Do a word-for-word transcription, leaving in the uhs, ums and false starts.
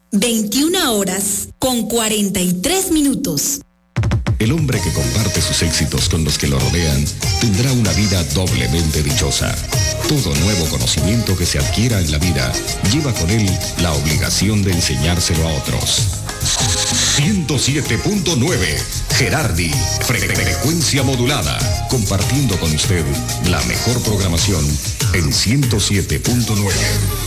veintiuna horas con cuarenta y tres minutos. El hombre que comparte sus éxitos con los que lo rodean tendrá una vida doblemente dichosa. Todo nuevo conocimiento que se adquiera en la vida lleva con él la obligación de enseñárselo a otros. ciento siete punto nueve Gerardi, frecuencia modulada, compartiendo con usted la mejor programación en ciento siete punto nueve.